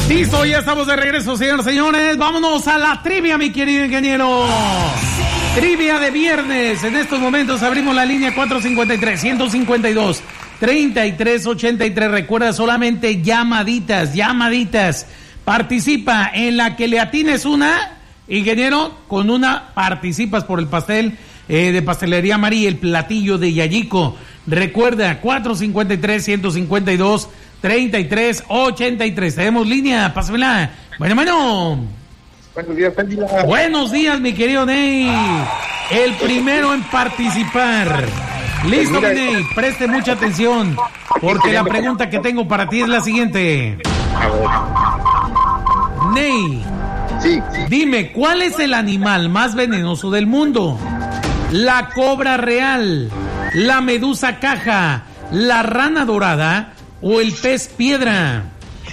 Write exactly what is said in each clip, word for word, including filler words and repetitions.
Listo, ya estamos de regreso, señores, señores. Vámonos a la trivia, mi querido ingeniero. Trivia de viernes. En estos momentos abrimos la línea cuatro cinco tres, uno cinco dos, tres tres ocho tres. Recuerda, solamente llamaditas, llamaditas. Participa en la que le atines una, ingeniero, con una participas por el pastel eh, de Pastelería María, el platillo de Yayico. Recuerda, cuatro cinco tres, uno cinco dos, tres tres ocho tres. Tenemos línea, pásamela. Bueno, bueno. Buenos días, Ángela. Buenos días, mi querido Ney. El primero en participar. Listo, mi Ney. Preste mucha atención, porque la pregunta que tengo para ti es la siguiente. Ney, Sí. dime, ¿cuál es el animal más venenoso del mundo? ¿La cobra real, la medusa caja, la rana dorada o el pez piedra?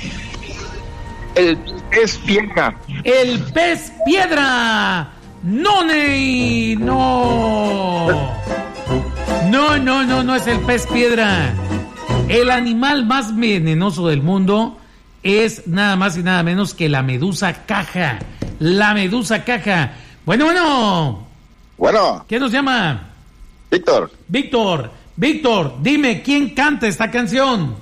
El pez piedra. ¡El pez piedra! ¡No, Ney! ¡No! No, no, no, no es el pez piedra. El animal más venenoso del mundo es nada más y nada menos que la medusa caja. La medusa caja. Bueno, bueno. Bueno, ¿Quién nos llama? Víctor. Víctor. Víctor, dime, ¿quién canta esta canción?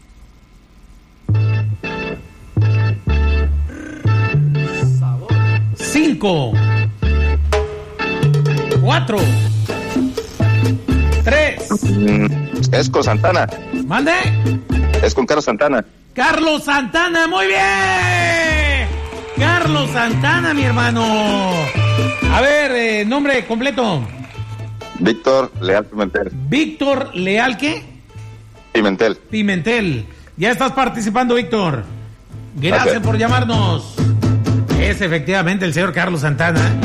Cinco. Cuatro. Tres. Es con Santana. ¿Mande? Es con Carlos Santana. Carlos Santana, muy bien. Carlos Santana, mi hermano. A ver, eh, nombre completo. Víctor Leal Pimentel. Víctor Leal, ¿qué? Pimentel. Pimentel. Ya estás participando, Víctor. Gracias Ok. por llamarnos. Es efectivamente el señor Carlos Santana.